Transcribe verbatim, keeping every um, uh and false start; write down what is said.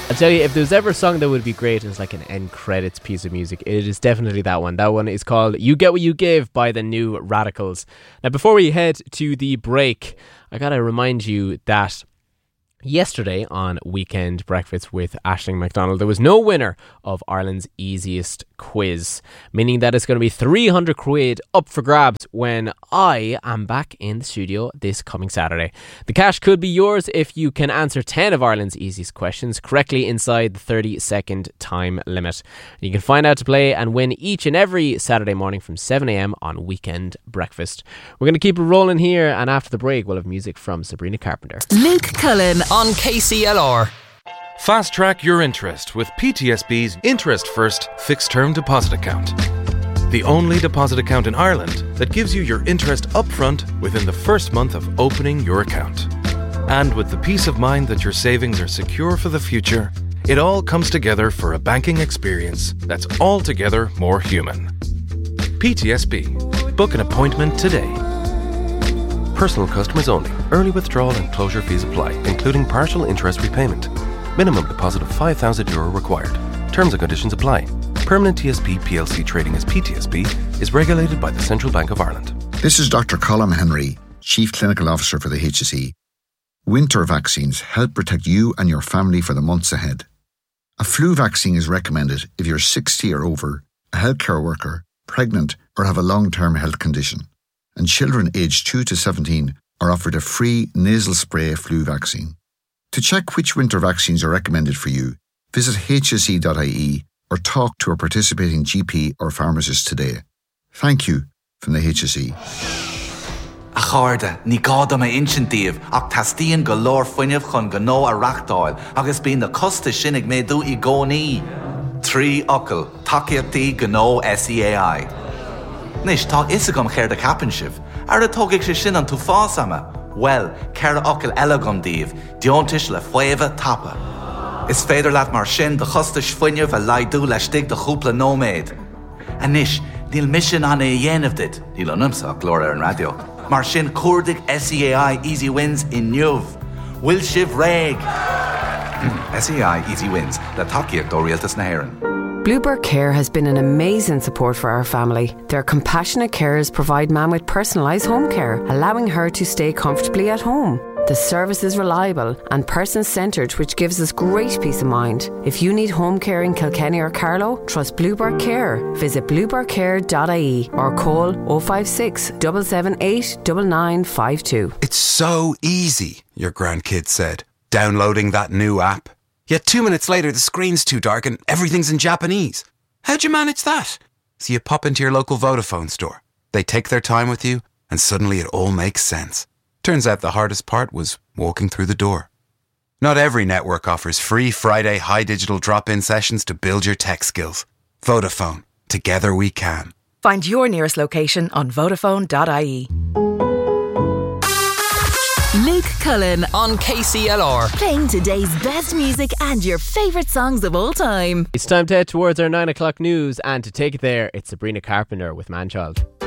I tell you, if there's ever a song that would be great as like an end credits piece of music, it is definitely that one. That one is called You Get What You Give by the New Radicals. Now, before we head to the break, I gotta remind you that yesterday on Weekend Breakfast with Aisling McDonald, there was no winner of Ireland's easiest quiz, meaning that it's going to be three hundred quid up for grabs when I am back in the studio this coming Saturday. The cash could be yours if you can answer ten of Ireland's easiest questions correctly inside the thirty second time limit. You can find out to play and win each and every Saturday morning from seven a.m. on Weekend Breakfast. We're going to keep it rolling here, and after the break we'll have music from Sabrina Carpenter. Luke Cullen on K C L R. Fast track your interest with P T S B's Interest First Fixed Term Deposit Account. The only deposit account in Ireland that gives you your interest upfront within the first month of opening your account. And with the peace of mind that your savings are secure for the future, it all comes together for a banking experience that's altogether more human. P T S B. Book an appointment today. Personal customers only. Early withdrawal and closure fees apply, including partial interest repayment. Minimum deposit of five thousand euro required. Terms and conditions apply. Permanent T S B P L C trading as P T S B is regulated by the Central Bank of Ireland. This is Doctor Colm Henry, Chief Clinical Officer for the H S E. Winter vaccines help protect you and your family for the months ahead. A flu vaccine is recommended if you're sixty or over, a healthcare worker, pregnant or have a long-term health condition. And children aged two to seventeen are offered a free nasal spray flu vaccine. To check which winter vaccines are recommended for you, visit h s e dot i e or talk to a participating G P or pharmacist today. Thank you from the H S E. A cháirde, ní gáda mé insintíomh ach tastíon go leor foiineamh chun go nó a reachtáil agus bíonn na costa sinnig mé dú i gcónaí. Trí ocail, takeíochtaí go nó S E A I. Nis, tá isagam chéir de capan sibh. Ar a tógadh sé sin an tú fásama. Well, céir a ocail eile gom díobh, diontais le fuamha tapa. Is féidir leat mar sin de chostais foiineamh a laidú le stig de chúpla nóméid. A nis, níl mission an é dhéanamh dit, níl an umsa glór ar an radio. Mar sin cuardig S E A I Easy Wins in Nuv. Will Shiv Reg. S E A I Easy Wins, le takeíocht ó rialtas na hÉireann. Bluebird Care has been an amazing support for our family. Their compassionate carers provide Mam with personalised home care, allowing her to stay comfortably at home. The service is reliable and person-centred, which gives us great peace of mind. If you need home care in Kilkenny or Carlow, trust Bluebird Care. Visit bluebird care dot I E or call oh five six, seven seven eight, nine nine five two. It's so easy, your grandkid said, downloading that new app. Yet two minutes later, the screen's too dark and everything's in Japanese. How'd you manage that? So you pop into your local Vodafone store. They take their time with you, and suddenly it all makes sense. Turns out the hardest part was walking through the door. Not every network offers free Friday high digital drop-in sessions to build your tech skills. Vodafone. Together we can. Find your nearest location on vodafone dot I E. Luke Cullen on K C L R. Playing today's best music and your favourite songs of all time. It's time to head towards our nine o'clock news, and to take it there, it's Sabrina Carpenter with Manchild.